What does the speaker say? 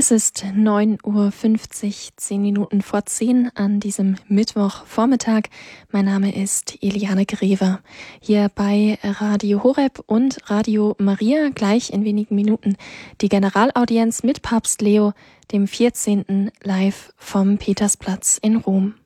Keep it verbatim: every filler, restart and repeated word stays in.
Es ist neun Uhr fünfzig, zehn Minuten vor zehn an diesem Mittwochvormittag. Mein Name ist Eliane Grever. Hier bei Radio Horeb und Radio Maria gleich in wenigen Minuten die Generalaudienz mit Papst Leo dem vierzehnten live vom Petersplatz in Rom.